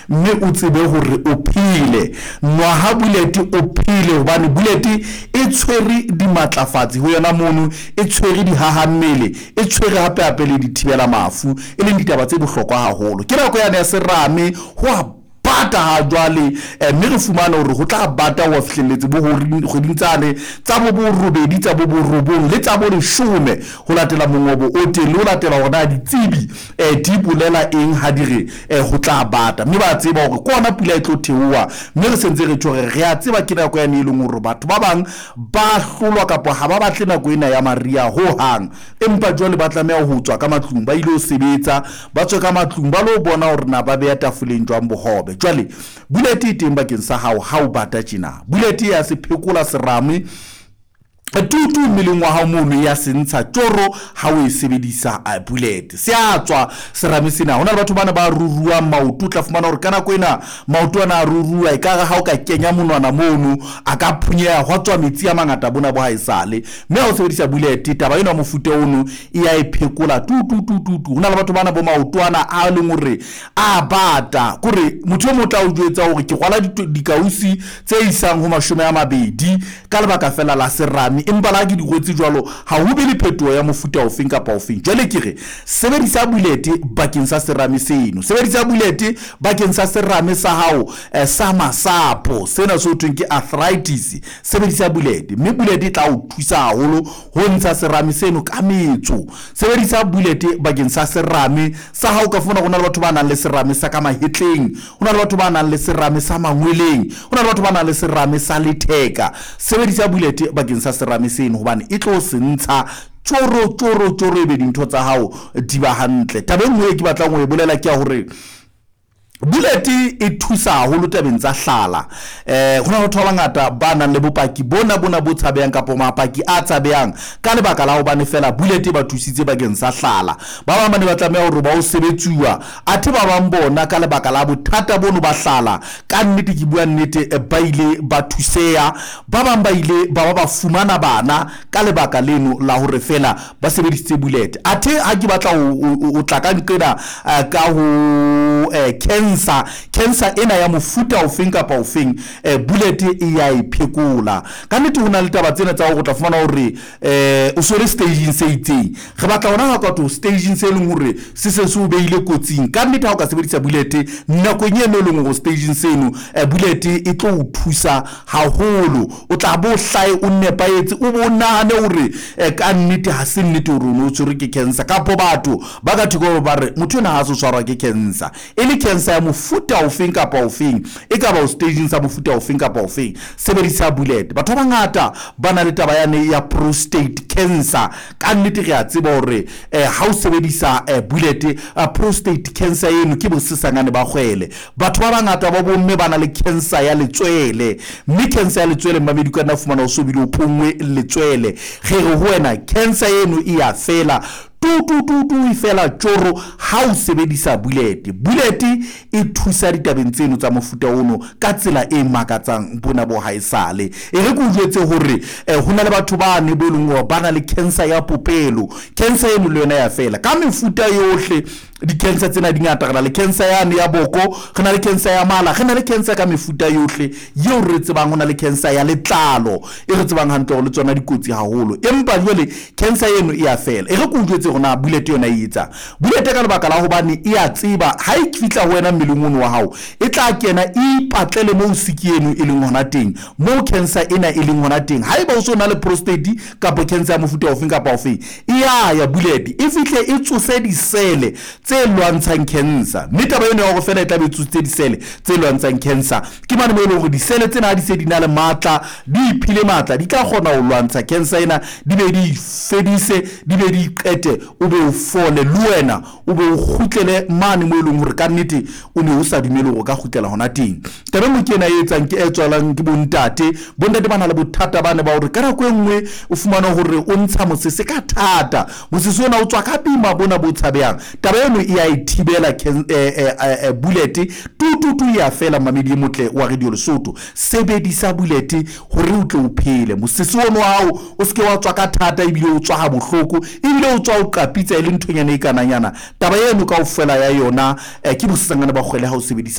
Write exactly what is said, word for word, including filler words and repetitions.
mme o tsebe hore o phile nwa ha bullet o phile hobane bullet e tshwere di matlafatsi ho yona mono e tshwere di hahammele e tshwere hape hape le di thibela mafu e leng ditaba tse bohlokwa haholo ke nako yana ya serame ho bata ha jwale mme re fumana hore ho tla bata wa fihlelletse bo kgweding tsane tsa bo borobedi tsa bo borobong le tsa bo leshome ho latela mongobo o teng le ho latela hona ditsebi eh di bolela eng ha dire eh ho tla bata mme ba tseba hore kona pula e tlo theoha mme re sentse re tshore re a tseba ke nako ya neleng hore batho ba bang ba hlolwa kapa ha ba batle nako ena ya maria ho hang empa jwale ba tlameha ho tswa ka matlung ba ile ho sebetsa ba tswa ka matlung ba lo bona hore na ba be ya tafoleng jwang bohobe jwale bullet e teng bakeng sa hao ha o bata tjena bullet ya se phekola serame tutu mmeleng wa hao mono ya sentsha tjoro ha o e sebedisa a bullet se a tswa serame sena hona le batho bana ba rurua maoto tla fumana hore kana kwena maoto ana rurua e ka ga ha o ka kenya monwana mono aka phunyeha ho tswa metsi a mangata bona bo haisale mme ha o sebedisa bullet taba ena mofuta ono e ya e phekola tutu tutu hona le batho bana bo maoto ana a leng hore a bata kore motho mo tla o jwetsa hore ke kwala dikausi tse isang ho mashome a mabedi ka lebaka fela la serame empa la ke di gotse jwalo ha ho be le phetoho ya mofuta o feng kapa o feng jwale ke re sebedisa bullet bakeng sa serame seno sebedisa bullet bakeng sa serame sa hao eh, sa masapo sena so tweng ke arthritis sebedisa bullet mme bullet e tla o thusa haholo ho ntsha serame seno ka metso sebedisa bullet bakeng sa serame sa hao ka fona gona le batho ba nang le serame sa ka mahetleng hona le batho ba nang le serame sa mangweleng hona le batho ba nang le serame sa letheka sebedisa bullet bakeng sa serame seno hobane e tlo se ntsha tjoro tjoro tjoro e be dintho tsa hao di ba hantle tabeng ho e ke batlang ho e bolela ke ya hore bullet e thusa haholo tabeng tsa hlala eh hona batho ba bangata ba nang le bopaki bona bona bo tshabeyang kapa mapaki a tshabeyang ka lebaka la ho bane fela bullet ba thusitse bakeng sa hlala ba bang ba ne ba tlameha hore ba o sebetsuwa athe ba bang bona ka lebaka la bothata bono ba hlala ka nnete ke bua nnete ba ile ba thuseya ba bang ba ile ba ba fumana bana ka lebaka leno la hore fela ba sebeditse bullet athe ha ke batla o tla ka nkena ka ho eh cancer cancer ena ya mofuta o feng kapa o feng eh bullet e ya iphekola ka nnete hona le taba tsena tsa go tla fumana hore eh o so le staging se itseng re batla hona ga ka to staging se leng hore se se se o beile kotsing ka nnete ha o ka sebedisa bullet nako nyeno leng go staging seno eh bullet e tlo o thusa haholo o tla bo hlai o nepaetse o bonane hore eh ka nnete ha se nnete hore no tshwere ke cancer ka po batho ba ka thiko ba re motho na ha so tshwarwa ke cancer ele cancer ya mofuta o feng kapa o feng e ka ba o staging sa mofuta o feng kapa o feng sebedisa bullet batho ba ngata ba na le taba yane ya prostate cancer ka nnete re a tseba hore eh ha o sebedisa eh, bullet uh, prostate cancer eno ke bo sesangane ba kgwele batho ba bangata ba bomme ba na le cancer ya letswele mme cancer ya letswele mmamedi ka na fumana o sobile o phongwe letswele ge re ho wena cancer eno e ya fela tu tu tu tu ifela tjoro ha o sebedisa bullet bullet e thusa ditabeng tseno tsa mofuta ono ka tsela e makatsang bona bo haisale e re go jwetse hore eh, hona le batho ba ne bo lengwa ba na le cancer ya popelo cancer eno le yona ya fela ka mefuta yohle di cancer tsena di ngata gana le cancer ya ne ya boko gana le cancer ya mala gana le cancer ka mefuta yohle yeo re tsebang hona le cancer ya letlalo e re tsebang hantle le tsona dikotsi haholo empa jwale cancer eno e ya fela e re go jwetse gona bullet yona e etsa bullet ka lebaka la hobane e ya tseba ha e fitla ho wena mmeleng wa hao e tla kena e patlele mo sikieno e leng hona teng mo cancer ena e leng hona teng ha e ba o so na le prostate kapa cancer ya mofuta o feng kapa o feng e ya ya bullet e fihle e tsose di sele tse lwantshang cancer mme taba eno ya go fela e tla be tsose di sele tse lwantshang cancer ke mane mo e leng go di sele tsena di se di na le matla di iphile matla di tla kgona ho lwantsha cancer ena di be di fedise di be di qete o be o fole le wena o be o khutlele mane mo e leng hore ka nnete o ne o sa dumele go ka khutlela hona teng taba mo kena e etsang ke e tswalang ke bontate bontate bana le bothata bane ba hore kana ko engwe o fumana hore o ntsha mosese ka thata mosese ona o tswa ka pima bona bo tshabeyang taba eno e a ithibela bullet tu tu tu ya fela mamedi motle wa radio Lesotho sebedisa bullet hore o tle o phele mosese ono hao o ske wa tswa ka thata e bile o tswa ha bohloko e bile o tswa o qapitsa ile nthonyana e kananyana taba eno ka o fela ya yona ke bosangana ba kgwele ha o sebedisa